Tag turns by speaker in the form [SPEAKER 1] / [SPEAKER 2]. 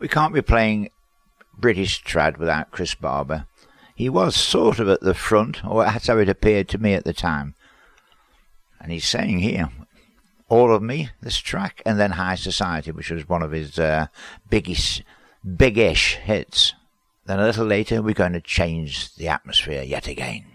[SPEAKER 1] We can't be playing British trad without Chris Barber. He was sort of at the front, or that's how it appeared to me at the time. And he's saying here, All of Me, this track, and then High Society, which was one of his big-ish hits. Then a little later, we're going to change the atmosphere yet again.